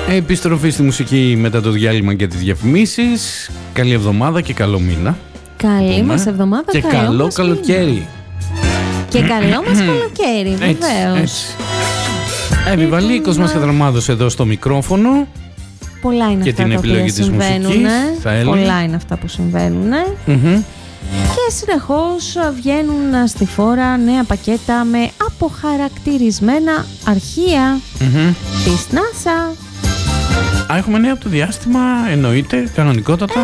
Επιστροφή στη μουσική μετά το διάλειμμα και τις διαφημίσεις. Καλή εβδομάδα και καλό μήνα. Καλή μας εβδομάδα και καλό καλοκαίρι. Και καλό μας καλοκαίρι, βεβαίως. Επιβαλίκος μας Χατραμάδος εδώ στο μικρόφωνο. Πολλά είναι και αυτά την τα επιλογή οποία της συμβαίνουν. μουσικής, Πολλά είναι αυτά που συμβαίνουν. Και συνεχώς βγαίνουν στη φόρα νέα πακέτα με αποχαρακτηρισμένα αρχεία της NASA. Έχουμε νέα από το διάστημα, εννοείται, κανονικότατα.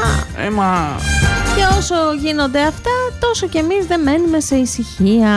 Και όσο γίνονται αυτά, τόσο κι εμείς δεν μένουμε σε ησυχία.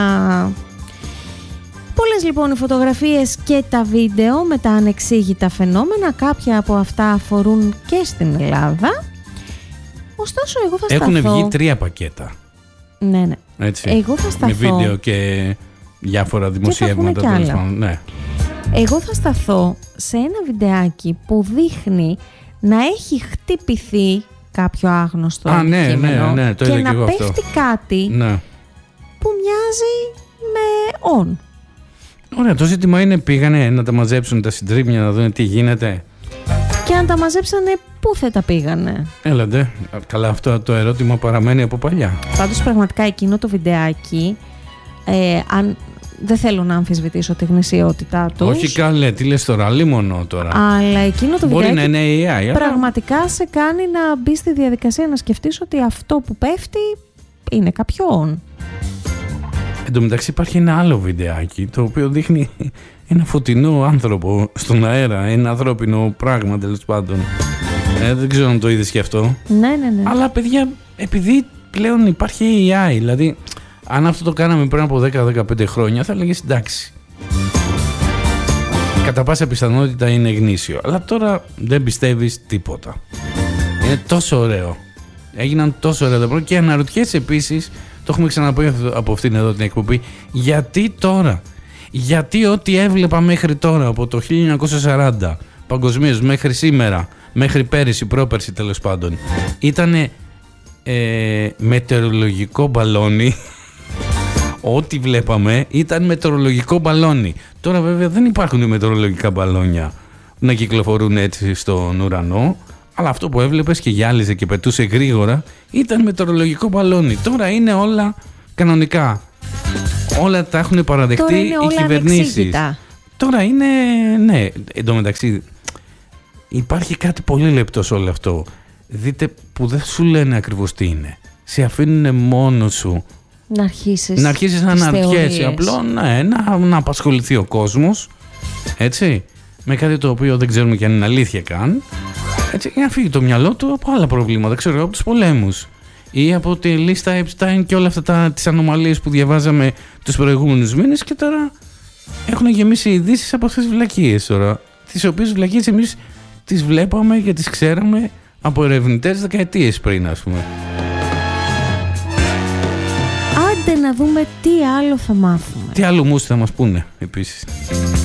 Πολλές λοιπόν οι φωτογραφίες και τα βίντεο με τα ανεξήγητα φαινόμενα. Κάποια από αυτά αφορούν και στην Ελλάδα. Ωστόσο εγώ θα σταθώ... Έχουν βγει 3 πακέτα. Ναι. Έτσι. Εγώ θα σταθώ... Με βίντεο και διάφορα δημοσιεύματα. Ναι. Εγώ θα σταθώ σε ένα βιντεάκι που δείχνει να έχει χτυπηθεί κάποιο άγνωστο αντικείμενο το και να πέφτει αυτό. Κάτι που μοιάζει με on. Ωραία, το ζήτημα είναι πήγανε να τα μαζέψουν τα συντρίμμια, να δουν τι γίνεται. Και αν τα μαζέψανε, πού θα τα πήγανε? Έλατε, καλά, αυτό το ερώτημα παραμένει από παλιά. Πάντως πραγματικά εκείνο το βιντεάκι, αν δεν θέλω να αμφισβητήσω τη γνησιότητά τους. Όχι καλέ, τι λες τώρα, λίμωνο τώρα. Αλλά εκείνο το μπορεί βιντεάκι να είναι AI, πραγματικά σε κάνει να μπει στη διαδικασία να σκεφτείς ότι αυτό που πέφτει είναι κάποιο on. Εν τω μεταξύ υπάρχει ένα άλλο βιντεάκι το οποίο δείχνει ένα φωτεινό άνθρωπο στον αέρα, ένα ανθρώπινο πράγμα τέλος πάντων. Δεν ξέρω αν το είδες και αυτό. Ναι. Αλλά παιδιά, επειδή πλέον υπάρχει AI, δηλαδή αν αυτό το κάναμε πριν από 10-15 χρόνια θα έλεγες εντάξει. Κατά πάσα πιθανότητα είναι γνήσιο. Αλλά τώρα δεν πιστεύεις τίποτα. Είναι τόσο ωραίο. Έγιναν τόσο ωραία τα πράγματα και αναρωτιέσαι επίσης, το έχουμε ξαναπεί από αυτήν εδώ την εκπομπή, γιατί τώρα, γιατί ό,τι έβλεπα μέχρι τώρα από το 1940 παγκοσμίως μέχρι σήμερα, μέχρι πέρυσι, πρόπερσι τέλος πάντων, ήτανε μετεωρολογικό μπαλόνι. Ό,τι βλέπαμε ήταν μετεωρολογικό μπαλόνι. Τώρα βέβαια δεν υπάρχουν μετεωρολογικά μπαλόνια να κυκλοφορούν έτσι στον ουρανό, αλλά αυτό που έβλεπες και γυάλιζε και πετούσε γρήγορα ήταν μετεωρολογικό μπαλόνι. Τώρα είναι όλα κανονικά. Όλα τα έχουν παραδεχτεί οι κυβερνήσεις. Τώρα είναι, ναι, εντωμεταξύ υπάρχει κάτι πολύ λεπτό σε όλο αυτό. Δείτε που δεν σου λένε ακριβώς τι είναι. Σε αφήνουν μόνο σου να αρχίσεις να αναρωτιέσαι. Απλό να απασχοληθεί ο κόσμος, έτσι, με κάτι το οποίο δεν ξέρουμε και αν είναι αλήθεια καν, έτσι, για να φύγει το μυαλό του από άλλα προβλήματα, ξέρω, από τους πολέμους ή από τη λίστα Epstein και όλα αυτά τις ανομαλίες που διαβάζαμε τους προηγούμενους μήνες, και τώρα έχουν γεμίσει ειδήσεις από αυτές τις βλακίες τώρα, τις οποίες βλακίες εμείς τις βλέπαμε και τις ξέραμε από ερευνητές δεκαετίες πριν, ας πούμε. Άντε να δούμε τι άλλο θα μάθουμε. Τι άλλο μουσι θα μας πούνε επίσης.